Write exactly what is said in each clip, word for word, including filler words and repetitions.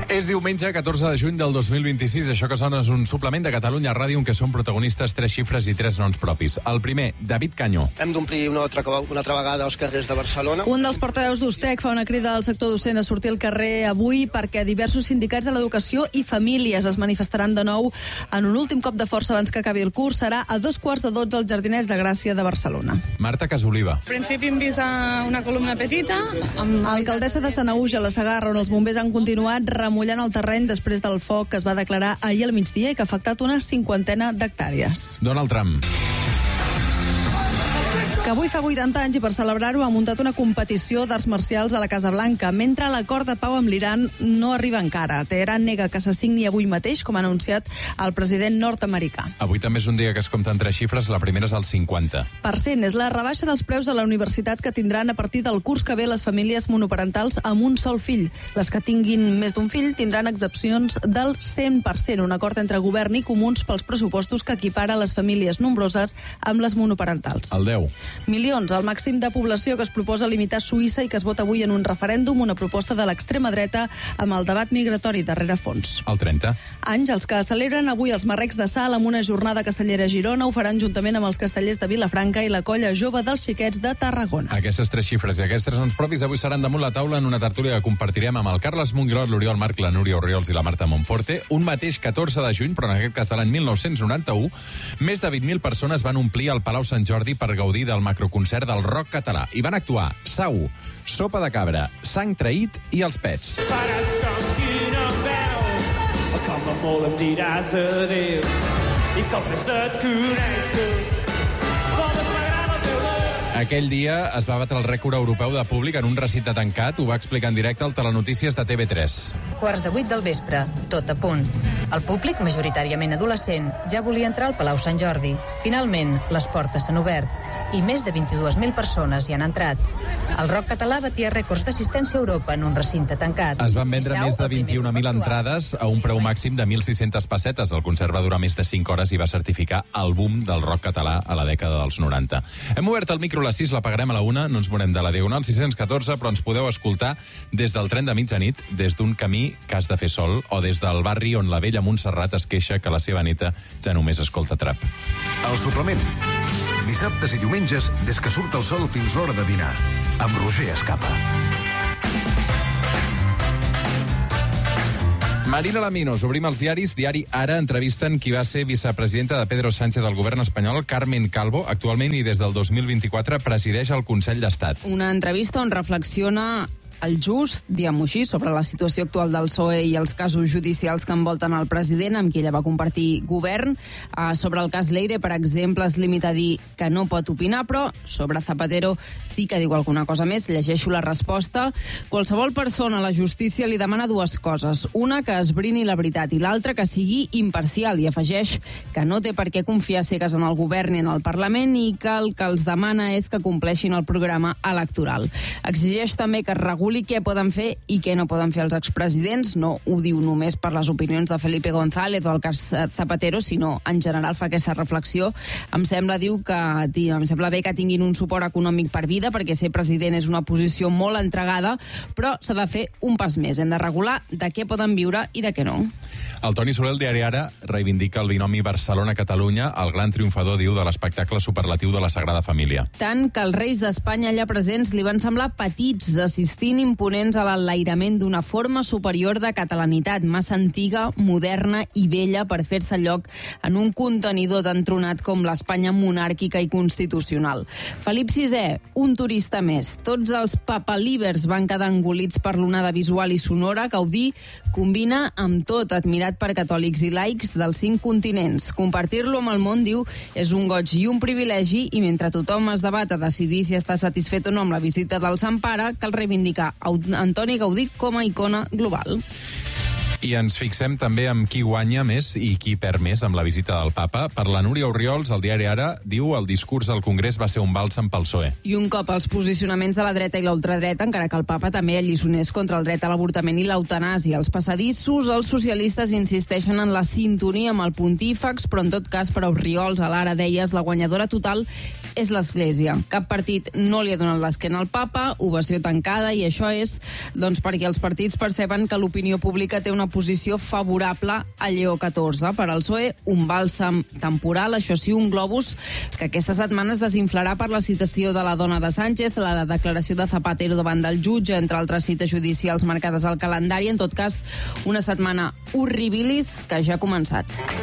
És diumenge, catorze de juny del dos mil vint-i-sis. Això que sona és un suplement de Catalunya Ràdio en què són protagonistes tres xifres i tres noms propis. El primer, David Cañó. Hem d'omplir una altra, una altra vegada els carrers de Barcelona. Un dels portaveus d'Ustec fa una crida al sector docent a sortir al carrer avui perquè diversos sindicats de l'educació i famílies es manifestaran de nou en un últim cop de força abans que acabi el curs. Serà a dos quarts de dotze als Jardiners de Gràcia de Barcelona. Marta Casoliva. Al principi hem vist una columna petita. Amb... Alcaldessa de Sanaüja, a la Segarra, on els bombers han continuat remullant el terreny després del foc que es va declarar ahir al migdia i que ha afectat una cinquantena d'hectàrees. Donald Trump. Que avui fa vuitanta anys i per celebrar-ho ha muntat una competició d'arts marcials a la Casa Blanca, mentre l'acord de pau amb l'Iran no arriba encara. Teheran nega que se signi avui mateix, com ha anunciat el president nord-americà. Avui també és un dia que es compten tres xifres, la primera és el cinquanta. Per cent és la rebaixa dels preus a la universitat que tindran a partir del curs que ve les famílies monoparentals amb un sol fill. Les que tinguin més d'un fill tindran excepcions del cent per cent, un acord entre govern i comuns pels pressupostos que equipara les famílies nombroses amb les monoparentals. El deu. Milions, el màxim de població que es proposa limitar Suïssa i que es vota avui en un referèndum, una proposta de l'extrema dreta amb el debat migratori darrere fons. El trenta. Àngels, que celebren avui els Marrecs de Sal amb una jornada castellera a Girona, ho faran juntament amb els castellers de Vilafranca i la colla jove dels xiquets de Tarragona. Aquestes tres xifres i aquests tres noms propis avui seran damunt la taula en una tertúlia que compartirem amb el Carles Monguilot, l'Oriol Marc, la Núria Orriols i la Marta Monforte. Un mateix catorze de juny, però en aquest cas de l'any mil nou-cents noranta-u, més de vint mil persones van omplir el Palau Sant Jordi per gaudir del macroconcert del rock català. Hi van actuar Sau, Sopa de Cabra, Sang Traït i Els Pets. Com molt em diràs adéu i com més et coneixo, com més m'agrada el teu vot. Aquell dia es va batre el rècord europeu de públic en un recinte tancat. Ho va explicar en directe al Telenotícies de T V tres. Quarts de vuit del vespre, tot a punt. El públic, majoritàriament adolescent, ja volia entrar al Palau Sant Jordi. Finalment, les portes s'han obert i més de vint-i-dues mil persones hi han entrat. El rock català batia rècords d'assistència a Europa en un recinte tancat. Es van vendre més de vint-i-un mil entrades a un preu màxim de mil sis-centes pessetes. El concert va durar més de cinc hores i va certificar el boom del rock català a la dècada dels noranta. Hem obert el micro a les sis, l'apagarem a la una, no ens morem de la Diagonal sis-cents catorze, però ens podeu escoltar des del tren de mitjanit, des d'un camí que has de fer sol, o des del barri on la vella Montserrat es queixa que la seva neta ja només escolta trap. El suplement. Dissabtes i diumenges, des que surt el sol fins l'hora de dinar. Amb Roger Escapa. Marina Laminos, obrim els diaris. Diari Ara entrevisten qui va ser vicepresidenta de Pedro Sánchez del govern espanyol, Carmen Calvo. Actualment i des del dos mil vint-i-quatre presideix el Consell d'Estat. Una entrevista on reflexiona el just, diguem-ho així, sobre la situació actual del P S O E i els casos judicials que envolten el president, amb qui ella va compartir govern. Uh, sobre el cas Leire, per exemple, es limita a dir que no pot opinar, però sobre Zapatero sí que diu alguna cosa més. Llegeixo la resposta. Qualsevol persona a la justícia li demana dues coses. Una, que esbrini la veritat, i l'altra, que sigui imparcial. I afegeix que no té per què confiar cegues en el govern ni en el Parlament i que el que els demana és que compleixin el programa electoral. Exigeix també que es reguli què poden fer i què no poden fer els expresidents. No ho diu només per les opinions de Felipe González o el cas Zapatero, sinó en general fa aquesta reflexió. Em sembla, diu, que em sembla bé que tinguin un suport econòmic per vida, perquè ser president és una posició molt entregada, però s'ha de fer un pas més. Hem de regular de què poden viure i de què no. El Toni Soler, el diari Ara, reivindica el binomi Barcelona-Catalunya, el gran triomfador, diu, de l'espectacle superlatiu de la Sagrada Família. Tant que els reis d'Espanya allà presents li van semblar petits, assistint imponents a l'enlairament d'una forma superior de catalanitat, massa antiga, moderna i vella per fer-se lloc en un contenidor tan tronat com l'Espanya monàrquica i constitucional. Felip sisè, un turista més. Tots els papalíbers van quedar engolits per l'onada visual i sonora. Gaudí combina amb tot, admirat per catòlics i laics dels cinc continents. Compartir-lo amb el món, diu, és un goig i un privilegi, i mentre tothom es debat a decidir si està satisfet o no amb la visita del Sant Pare, cal reivindicar Antoni Gaudí com a icona global. I ens fixem també en qui guanya més i qui perd més amb la visita del papa. Per la Núria Orriols, el diari Ara diu el discurs al Congrés va ser un bàlsam pel P S O E. I un cop els posicionaments de la dreta i la ultradreta, encara que el papa també allisonés contra el dret a l'avortament i l'eutanàsia. Els passadissos, els socialistes insisteixen en la sintonia amb el pontífex, però en tot cas per Orriols, a l'Ara deies, la guanyadora total és l'Església. Cap partit no li ha donat l'esquena al papa, ovació tancada, i això és doncs, perquè els partits perceben que l'opinió pública té una posició favorable a Lleó catorze. Per al P S O E, un bàlsam temporal, això sí, un globus que aquesta setmana es desinflarà per la citació de la dona de Sánchez, la declaració de Zapatero davant del jutge, entre altres cites judicials marcades al calendari. En tot cas, una setmana horribilis que ja ha començat.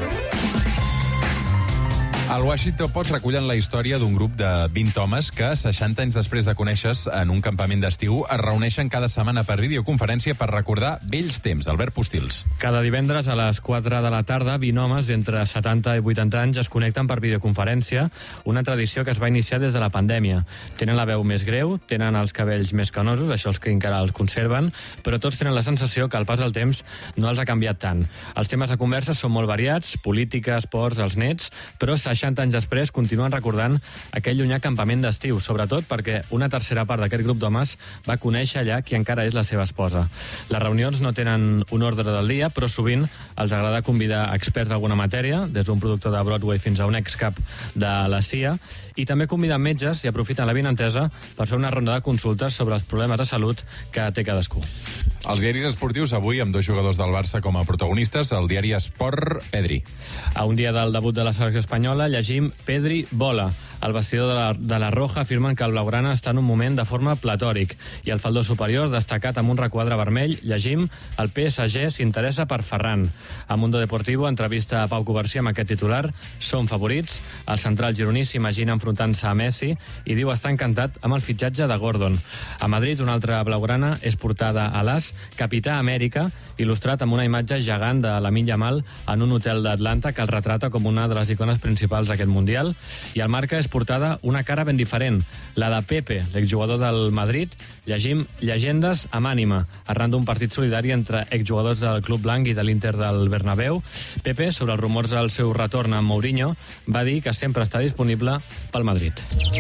Al Washington Post recullen la història d'un grup de vint homes que, seixanta anys després de conèixer-se en un campament d'estiu, es reuneixen cada setmana per videoconferència per recordar vells temps. Albert Postils. Cada divendres a les quatre de la tarda, vint homes d'entre setanta i vuitanta anys es connecten per videoconferència, una tradició que es va iniciar des de la pandèmia. Tenen la veu més greu, tenen els cabells més canosos, això els que encara els conserven, però tots tenen la sensació que al pas del temps no els ha canviat tant. Els temes de conversa són molt variats, política, esports, els nets, però seixanta anys després continuen recordant aquell llunyà campament d'estiu, sobretot perquè una tercera part d'aquest grup d'homes va conèixer allà qui encara és la seva esposa. Les reunions no tenen un ordre del dia, però sovint els agrada convidar experts d'alguna matèria, des d'un productor de Broadway fins a un excap de la C I A, i també conviden metges i aprofiten l'avinentesa per fer una ronda de consultes sobre els problemes de salut que té cadascú. Els diaris esportius avui amb dos jugadors del Barça com a protagonistes, el diari Esport, Pedri. A un dia del debut de la selecció espanyola llegim Pedri vola. Al vestidor de la, de la Roja afirmen que el blaugrana està en un moment de forma platòric i el faldó superior destacat amb un requadre vermell llegim el P S G s'interessa per Ferran. A Mundo Deportivo entrevista a Pau Covarsí amb aquest titular, són favorits, el central gironí s'imagina enfrontant-se a Messi i diu estar encantat amb el fitxatge de Gordon. A Madrid una altra blaugrana és portada a l'As, Capità Amèrica, il·lustrat amb una imatge gegant de Lamine Yamal en un hotel d'Atlanta que el retrata com una de les icones principals d'aquest Mundial, i al Marca és portada una cara ben diferent, la de Pepe, l'exjugador del Madrid. Llegim llegendes amb ànima, arran d'un partit solidari entre exjugadors del Club Blanc i de l'Inter del Bernabéu. Pepe, sobre els rumors del seu retorn amb Mourinho, va dir que sempre està disponible pel Madrid.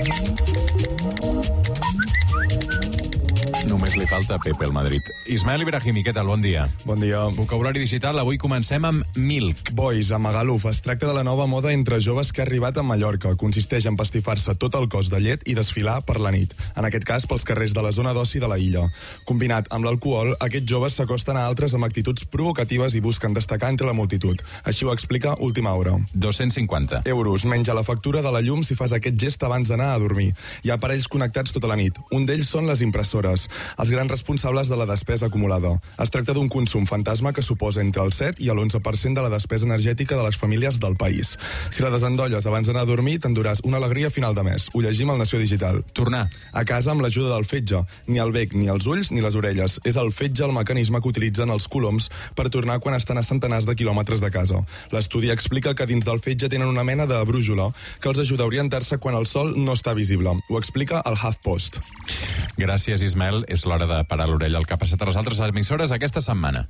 Només li falta Pepe al Madrid. Ismael Ibrahimi, què tal? Bon dia. Bon dia. Vocabulari digital, avui comencem amb Milk. Boys, a Magaluf. Es tracta de la nova moda entre joves que ha arribat a Mallorca. Consisteix en pastifar-se tot el cos de llet i desfilar per la nit. En aquest cas, pels carrers de la zona d'oci de la illa. Combinat amb l'alcohol, aquests joves s'acosten a altres amb actituds provocatives i busquen destacar entre la multitud. Així ho explica Última Hora. dos-cents cinquanta euros. Menja la factura de la llum si fas aquest gest abans d'anar a dormir. Hi ha aparells connectats tota la nit. Un d'ells són les impressores, els grans responsables de la despesa acumulada. Es tracta d'un consum fantasma que suposa entre el set i l'onze per cent de la despesa energètica de les famílies del país. Si la desendolles abans d'anar a dormir, t'enduràs una alegria a final de mes. Ho llegim al Nació Digital. Tornar. A casa amb l'ajuda del fetge. Ni el bec, ni els ulls, ni les orelles. És el fetge el mecanisme que utilitzen els coloms per tornar quan estan a centenars de quilòmetres de casa. L'estudi explica que dins del fetge tenen una mena de brújula que els ajuda a orientar-se quan el sol no està visible. Ho explica el HuffPost. Gràcies, Ismael. És l'hora de parar l'orella al que ha passat a les altres emissores aquesta setmana.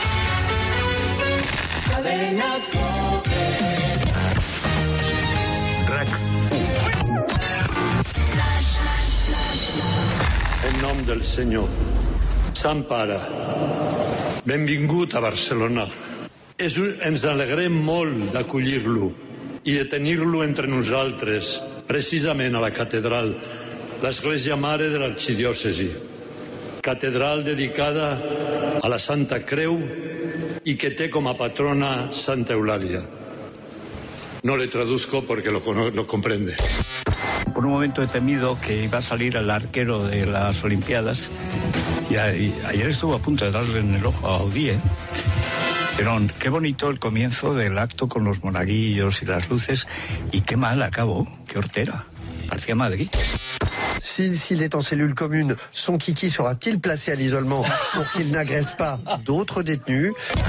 RAC En nom del Senyor. Sant Pare, benvingut a Barcelona. És un, ens alegrem molt d'acollir-lo i de tenir-lo entre nosaltres, precisament a la catedral, l'Església Mare de l'Arxidiòcesi. Catedral dedicada a la Santa Creu y que té com a patrona Santa Eulalia. No le traduzco porque lo, lo comprende. Por un momento he temido que iba a salir el arquero de las Olimpiadas y, a, y ayer estuvo a punto de darle en el ojo a Audí, ¿eh? Pero qué bonito el comienzo del acto con los monaguillos y las luces y qué mal acabó, qué hortera. Parecía Madrid. S'il si, est en cellule commune, son kiki sera-t-il placé à l'isolement pour qu'il n'agresse pas d'autres détenus?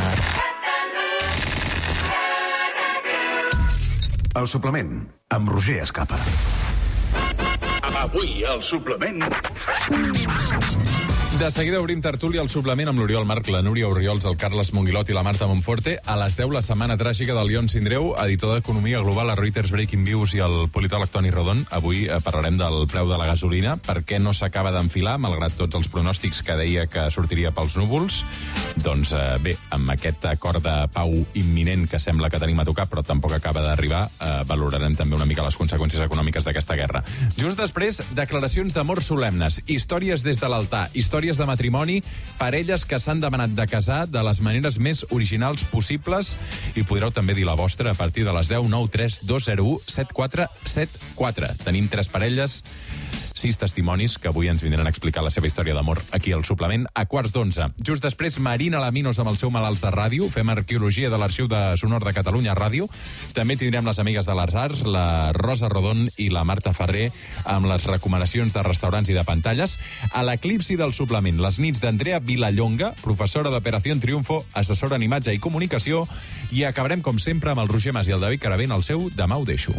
El suplement, amb Roger Escapa. Avui, al suplement... De seguida obrim tertúlia al suplement amb l'Oriol Marc, la Núria Oriols, el Carles Monguilot i la Marta Monforte. A les deu, la setmana tràgica del Ion Sindreu, editor d'Economia Global a Reuters Breaking Views, i el politòleg Toni Rodon. Avui eh, parlarem del preu de la gasolina, per què no s'acaba d'enfilar, malgrat tots els pronòstics que deia que sortiria pels núvols. Doncs eh, bé, amb aquest acord de pau imminent que sembla que tenim a tocar, però tampoc acaba d'arribar, eh, valorarem també una mica les conseqüències econòmiques d'aquesta guerra. Just després, declaracions d'amor solemnes, històries des de l'altar, històries de matrimoni, parelles que s'han demanat de casar de les maneres més originals possibles, i podreu també dir la vostra a partir de les deu, nou tres dos zero u set quatre set quatre. Tenim tres parelles, sis testimonis que avui ens vindran a explicar la seva història d'amor aquí al suplement a quarts d'onze. Just després, Marina Laminos amb el seu Malalts de Ràdio. Fem arqueologia de l'Arxiu de Sonor de Catalunya Ràdio. També tindrem les amigues de les arts, la Rosa Rodon i la Marta Ferrer, amb les recomanacions de restaurants i de pantalles. A l'eclipsi del suplement, les nits d'Andrea Vilallonga, professora d'Operació Triunfo, assessora en imatge i comunicació, i acabarem, com sempre, amb el Roger Mas i el David Caravent, el seu Demà ho deixo.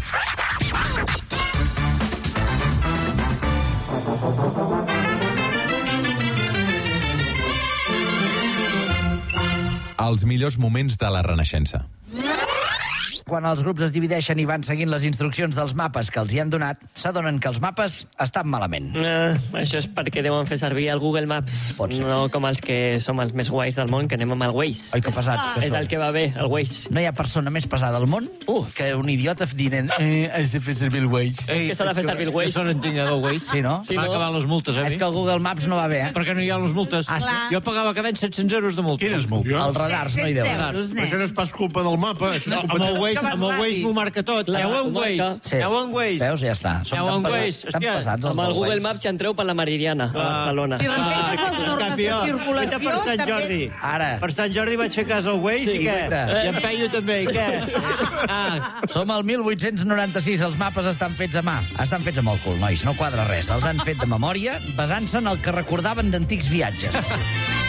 Els millors moments de la Renaixença. Quan els grups es divideixen i van seguint les instruccions dels mapes que els hi han donat, s'adonen que els mapes estan malament. Uh, això és perquè deuen fer servir el Google Maps, no com els que som els més guais del món, que anem amb el Waze. Ai, que pesats que és són. el que va bé, el Waze. No hi ha persona més pesada al món uh. que un idiota dient eh, has de fer servir el Waze. Ei, que s'ha de fer servir el Waze? Jo soc entenedor Waze. Sí, no? Sí, M'ha no? acabat les multes, eh? És que el Google Maps no va bé, eh? Per què no hi ha les multes? Ah, sí? Jo pagava cada any set-cents euros de multa. Quines multes? Els radars no hi deuen. Això no és pas culpa del mapa. No, amb el Waze, amb el Waze m'ho marca tot. Aneu en Waze. Sí. Aneu en Waze. Veus, ja està. Som Aneu en tan Waze. pesats, tan pesats els Amb el del Google Waze. Maps ja entreu per la Meridiana, a Barcelona. Si respectes les normes de circulació, per Sant també... Jordi. Ara. Per Sant Jordi vaig fer cas al Waze Sí, i què? exacte. I en Peyu també, i què? Ah. Som al mil vuit-cents noranta-sis, els mapes estan fets a mà. Estan fets amb el cul, nois, no quadra res. Els han fet de memòria, basant-se en el que recordaven d'antics viatges.